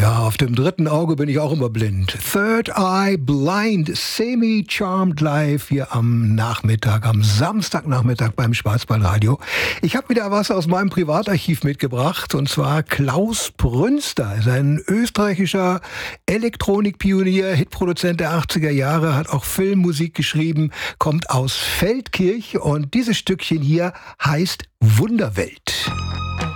Ja, auf dem dritten Auge bin ich auch immer blind. Third Eye Blind, Semi-Charmed Live hier am Nachmittag, am Samstagnachmittag beim Schwarzwaldradio. Ich habe wieder was aus meinem Privatarchiv mitgebracht, und zwar Klaus Brünster. Ist ein österreichischer Elektronikpionier, Hitproduzent der 80er Jahre, hat auch Filmmusik geschrieben, kommt aus Feldkirch, und dieses Stückchen hier heißt Wunderwelt.